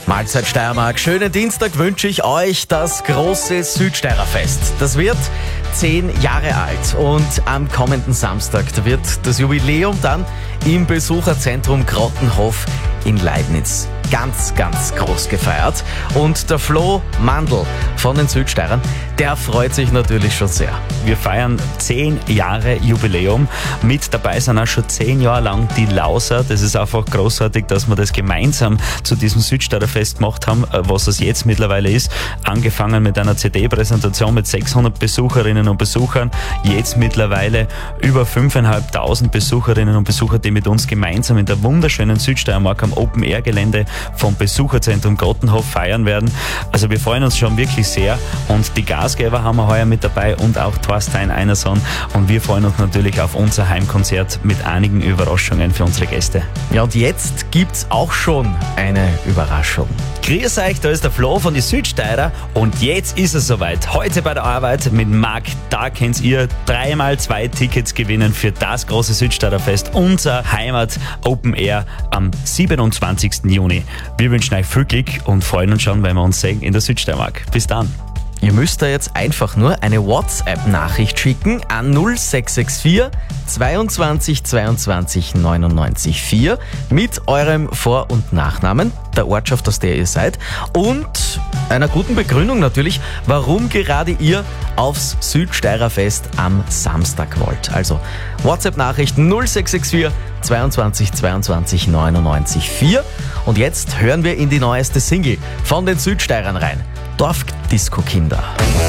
Mahlzeit Steiermark, schönen Dienstag wünsche ich euch. Das große Südsteirerfest. Das wird 10 Jahre alt und am kommenden Samstag da wird das Jubiläum dann im Besucherzentrum Grottenhof in Leibniz ganz groß gefeiert. Und der Flo Mandl von den Südsteirern, der freut sich natürlich schon sehr. Wir feiern 10 Jahre Jubiläum. Mit dabei sind auch schon 10 Jahre lang die Lauser. Das ist einfach großartig, dass wir das gemeinsam zu diesem Südsteirerfest gemacht haben, was es jetzt mittlerweile ist. Angefangen mit einer CD-Präsentation mit 600 Besucherinnen und Besuchern. Jetzt mittlerweile über 5.500 Besucherinnen und Besucher, die mit uns gemeinsam in der wunderschönen Südsteiermark am Open-Air-Gelände vom Besucherzentrum Grottenhof feiern werden. Also wir freuen uns schon wirklich sehr und die Gastgeber haben wir heuer mit dabei und auch Thorstein Einerson, und wir freuen uns natürlich auf unser Heimkonzert mit einigen Überraschungen für unsere Gäste. Ja, und jetzt gibt's auch schon eine Überraschung. Grüß euch, da ist der Flo von die Südsteirer und jetzt ist es soweit. Heute bei der Arbeit mit Marc, da könnt ihr 3x2 Tickets gewinnen für das große Südsteirerfest, unser Heimat Open Air am 27. Juni. Wir wünschen euch viel Glück und freuen uns schon, wenn wir uns sehen in der Südsteiermark. Bis dann. Ihr müsst da jetzt einfach nur eine WhatsApp-Nachricht schicken an 0664 22 22 99 4 mit eurem Vor- und Nachnamen, der Ortschaft, aus der ihr seid, und einer guten Begründung natürlich, warum gerade ihr aufs Südsteirerfest am Samstag wollt. Also WhatsApp-Nachricht 0664 22 22 99 4. Und jetzt hören wir in die neueste Single von den Südsteirern rein. Dorfdisco-Kinder.